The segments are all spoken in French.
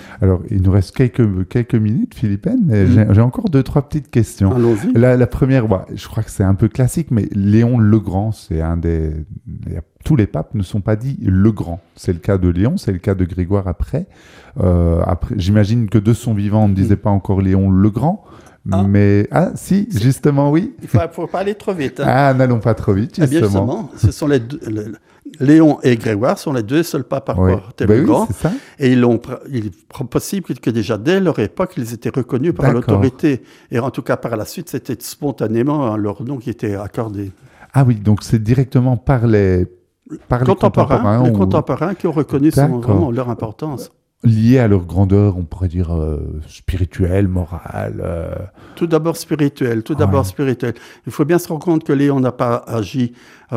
Alors, il nous reste quelques minutes, Philippine, mais j'ai encore 2-3 petites questions. Allons-y. La première, je crois que c'est un peu classique, mais Léon le Grand, c'est tous les papes ne sont pas dits le Grand. C'est le cas de Léon, c'est le cas de Grégoire après. J'imagine que de son vivant, on ne disait pas encore Léon le Grand. Mais, si, justement, oui. Il ne faut pas aller trop vite. N'allons pas trop vite, justement. Justement, ce sont les deux, Léon et Grégoire sont les deux seuls papes à avoir été le Grand. C'est ça. Et il est possible que déjà dès leur époque, ils étaient reconnus par l'autorité. Et en tout cas, par la suite, c'était spontanément leur nom qui était accordé. Ah oui, donc c'est directement par les contemporains. Les contemporains qui ont reconnu vraiment leur importance. Liés à leur grandeur, on pourrait dire spirituelle, morale. Tout d'abord spirituel. Il faut bien se rendre compte que Léon n'a pas agi,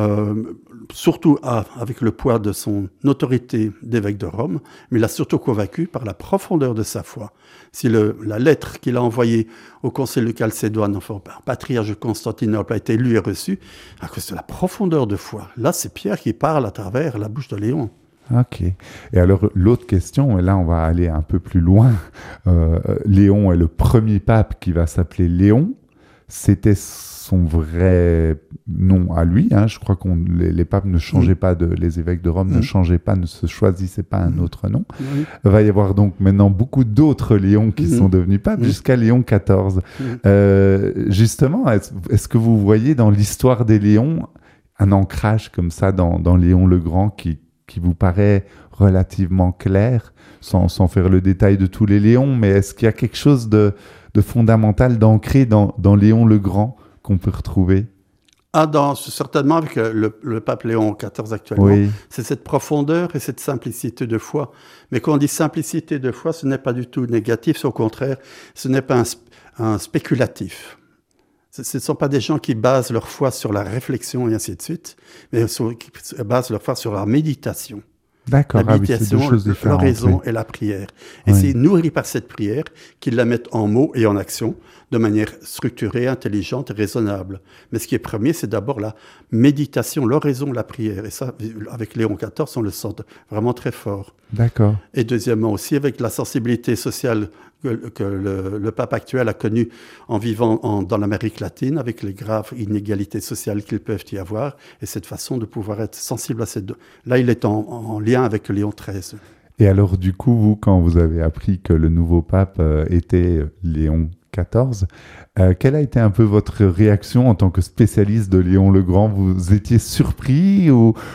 surtout avec le poids de son autorité d'évêque de Rome, mais il a surtout convaincu par la profondeur de sa foi. Si la lettre qu'il a envoyée au conseil de Chalcédoine, enfin au patriarche de Constantinople, a été lue et reçue, à cause de la profondeur de foi. Là, c'est Pierre qui parle à travers la bouche de Léon. Ok. Et alors, l'autre question, et là, on va aller un peu plus loin. Léon est le premier pape qui va s'appeler Léon. C'était son vrai nom à lui. Je crois que les papes ne changeaient pas, les évêques de Rome ne changeaient pas, ne se choisissaient pas un autre nom. Il va y avoir donc maintenant beaucoup d'autres Léons qui sont devenus papes, jusqu'à Léon XIV. Justement, est-ce que vous voyez dans l'histoire des Léons un ancrage comme ça dans Léon le Grand qui vous paraît relativement clair, sans faire le détail de tous les Léons, mais est-ce qu'il y a quelque chose de fondamental, d'ancré dans Léon le Grand qu'on peut retrouver? Certainement avec le pape Léon XIV actuellement, c'est cette profondeur et cette simplicité de foi. Mais quand on dit simplicité de foi, ce n'est pas du tout négatif, c'est au contraire, ce n'est pas un spéculatif. Ce ne sont pas des gens qui basent leur foi sur la réflexion et ainsi de suite, mais qui basent leur foi sur la méditation. D'accord, la méditation, c'est deux choses différentes, l'oraison et la prière. Et c'est nourri par cette prière qu'ils la mettent en mots et en action de manière structurée, intelligente et raisonnable. Mais ce qui est premier, c'est d'abord la méditation, l'oraison, la prière. Et ça, avec Léon XIV, on le sent vraiment très fort. D'accord. Et deuxièmement aussi, avec la sensibilité sociale que le pape actuel a connue en vivant dans l'Amérique latine, avec les graves inégalités sociales qu'il peut y avoir, et cette façon de pouvoir être sensible à ces deux. Là, il est en lien avec Léon XIII. Et alors, du coup, vous, quand vous avez appris que le nouveau pape était Léon XIV, quelle a été un peu votre réaction en tant que spécialiste de Léon le Grand? Vous étiez surpris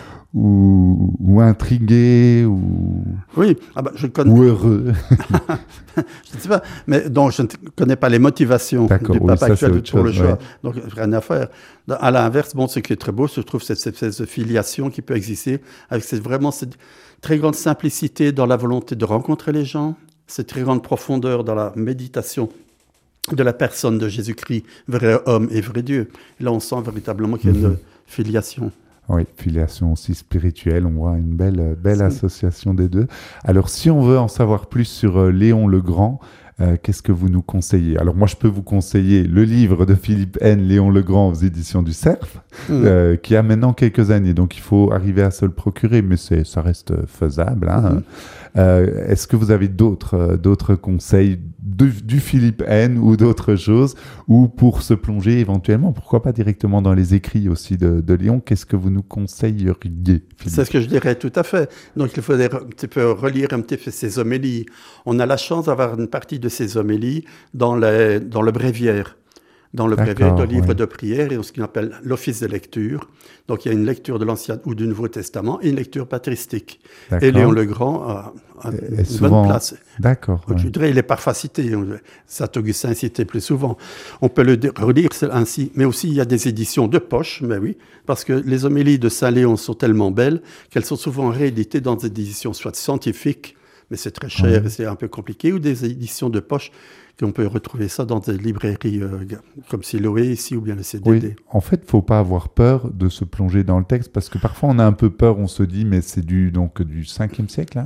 ou intrigué Oui, je connais. Ou heureux? Je ne sais pas, mais donc je ne connais pas les motivations du pape actuel pour le choix. Donc rien à faire. À l'inverse, ce qui est très beau, je trouve, c'est cette espèce de filiation qui peut exister avec vraiment cette très grande simplicité dans la volonté de rencontrer les gens, cette très grande profondeur dans la méditation de la personne de Jésus-Christ, vrai homme et vrai Dieu. Et là, on sent véritablement qu'il y a une filiation. Oui, filiation aussi spirituelle, on voit une belle association des deux. Alors, si on veut en savoir plus sur Léon le Grand, qu'est-ce que vous nous conseillez? Alors, moi, je peux vous conseiller le livre de Philippe N, Léon le Grand, aux éditions du Cerf, qui a maintenant quelques années, donc il faut arriver à se le procurer, mais ça reste faisable. Est-ce que vous avez d'autres conseils du Philippe N ou d'autres choses, ou pour se plonger éventuellement, pourquoi pas directement dans les écrits aussi de Léon? Qu'est-ce que vous nous conseilleriez, Philippe? C'est ce que je dirais, tout à fait. Donc il faudrait un petit peu relire un petit peu ses homélies. On a la chance d'avoir une partie de ses homélies dans le bréviaire. Dans le bréviaire de livre de prière et ce qu'on appelle l'office de lecture. Donc il y a une lecture de l'Ancien ou du Nouveau Testament et une lecture patristique. Et Léon le Grand a une bonne place. D'accord. Je dirais, il est parfois cité. Saint-Augustin est cité plus souvent. On peut le relire ainsi. Mais aussi, il y a des éditions de poche, mais oui, parce que les homélies de Saint-Léon sont tellement belles qu'elles sont souvent rééditées dans des éditions soit scientifiques, mais c'est très cher et c'est un peu compliqué, ou des éditions de poche qu'on peut retrouver ça dans des librairies comme Siloé ici ou bien le CDD. Oui. En fait, il ne faut pas avoir peur de se plonger dans le texte parce que parfois on a un peu peur, on se dit mais c'est du 5e siècle,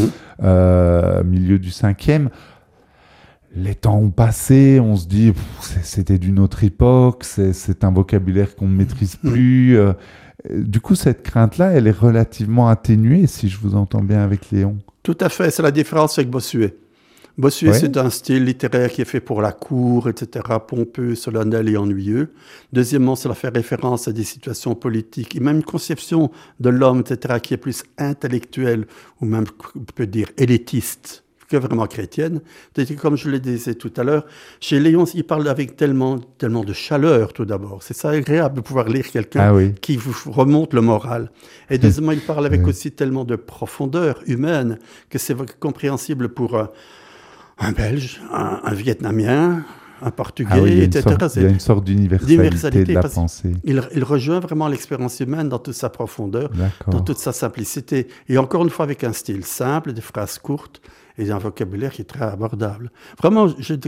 milieu du 5e. Les temps ont passé, on se dit c'était d'une autre époque, c'est un vocabulaire qu'on ne maîtrise plus. Du coup, cette crainte-là, elle est relativement atténuée si je vous entends bien avec Léon. Tout à fait, c'est la différence avec Bossuet. Bossuet, c'est un style littéraire qui est fait pour la cour, etc., pompeux, solennel et ennuyeux. Deuxièmement, cela fait référence à des situations politiques et même une conception de l'homme, etc., qui est plus intellectuelle ou même, on peut dire, élitiste que vraiment chrétienne. Comme je le disais tout à l'heure, chez Léon, il parle avec tellement de chaleur, tout d'abord. C'est ça agréable de pouvoir lire quelqu'un qui vous remonte le moral. Et deuxièmement, il parle avec aussi tellement de profondeur humaine que c'est compréhensible pour un Belge, un Vietnamien, un Portugais, etc. Il y a une sorte d'universalité de la pensée. Il rejoint vraiment l'expérience humaine dans toute sa profondeur, dans toute sa simplicité. Et encore une fois, avec un style simple, des phrases courtes et un vocabulaire qui est très abordable. Vraiment,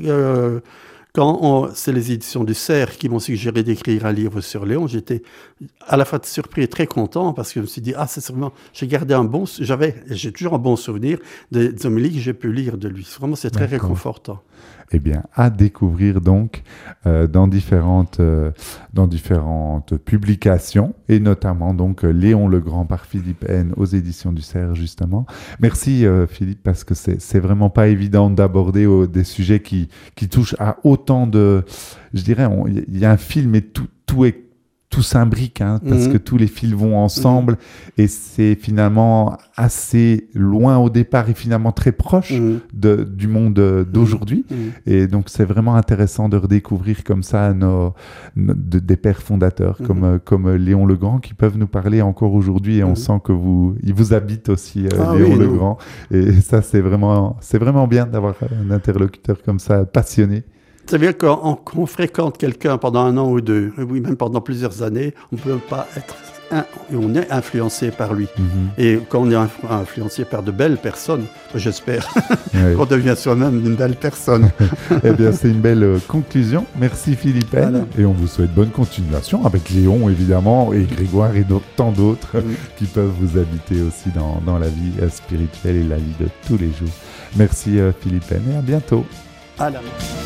c'est les éditions du Cerf qui m'ont suggéré d'écrire un livre sur Léon, j'étais à la fois surpris et très content parce que je me suis dit, c'est sûrement, j'ai toujours un bon souvenir des homélies que j'ai pu lire de lui. Vraiment, c'est très réconfortant. Eh bien, à découvrir donc dans différentes publications, et notamment donc Léon le Grand par Philippe Haine aux éditions du Cerf, justement. Merci Philippe, parce que c'est vraiment pas évident d'aborder des sujets qui touchent à autant de... Je dirais, il y a un fil, mais tout s'imbrique, parce que tous les fils vont ensemble, et c'est finalement assez loin au départ et finalement très proche du monde d'aujourd'hui. Et donc, c'est vraiment intéressant de redécouvrir comme ça des pères fondateurs comme Léon le Grand qui peuvent nous parler encore aujourd'hui, et on sent il vous habite aussi, Léon le Grand. Et ça, c'est vraiment bien d'avoir un interlocuteur comme ça, passionné. C'est bien qu'on fréquente quelqu'un pendant 1 an ou 2, oui, même pendant plusieurs années, on ne peut pas être... on est influencé par lui. Et quand on est influencé par de belles personnes, j'espère qu'on devient soi-même une belle personne. Eh bien, c'est une belle conclusion. Merci Philippe Haine. Voilà. Et on vous souhaite bonne continuation avec Léon, évidemment, et Grégoire et tant d'autres qui peuvent vous habiter aussi dans la vie spirituelle et la vie de tous les jours. Merci Philippe Haine, et à bientôt. À la